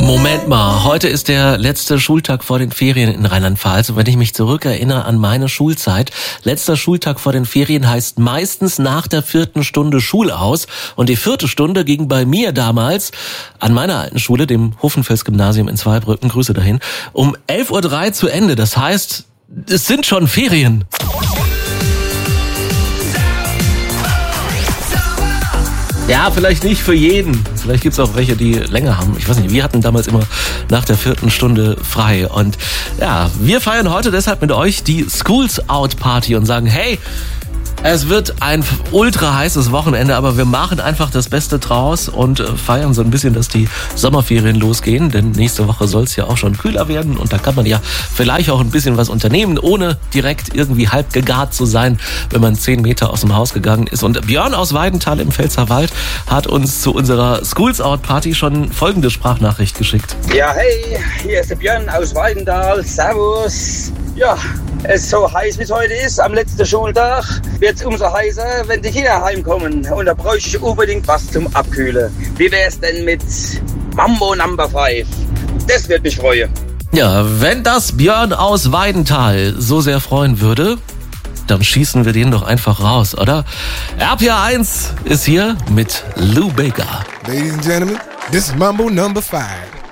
Moment mal, heute ist der letzte Schultag vor den Ferien in Rheinland-Pfalz. Und wenn ich mich zurückerinnere an meine Schulzeit, letzter Schultag vor den Ferien heißt meistens nach der 4. Stunde Schule aus. Und die 4. Stunde ging bei mir damals an meiner alten Schule, dem Hofenfels-Gymnasium in Zweibrücken, Grüße dahin, um 11:03 Uhr zu Ende. Das heißt, es sind schon Ferien. Ja, vielleicht nicht für jeden. Vielleicht gibt's auch welche, die länger haben. Ich weiß nicht, wir hatten damals immer nach der 4. Stunde frei. Und ja, wir feiern heute deshalb mit euch die Schools Out Party und sagen, hey, es wird ein ultra heißes Wochenende, aber wir machen einfach das Beste draus und feiern so ein bisschen, dass die Sommerferien losgehen. Denn nächste Woche soll es ja auch schon kühler werden und da kann man ja vielleicht auch ein bisschen was unternehmen, ohne direkt irgendwie halb gegart zu sein, wenn man 10 Meter aus dem Haus gegangen ist. Und Björn aus Weidenthal im Pfälzerwald hat uns zu unserer Schools Out Party schon folgende Sprachnachricht geschickt. Ja, hey, hier ist der Björn aus Weidenthal. Servus. Ja, es ist so heiß, wie es heute ist, am letzten Schultag, wird es umso heißer, wenn die Kinder heimkommen. Und da bräuchte ich unbedingt was zum Abkühlen. Wie wär's denn mit Mambo No. 5? Das wird mich freuen. Ja, wenn das Björn aus Weidenthal so sehr freuen würde, dann schießen wir den doch einfach raus, oder? RPR1 ist hier mit Lou Bega. Ladies and gentlemen, this is Mambo No. 5.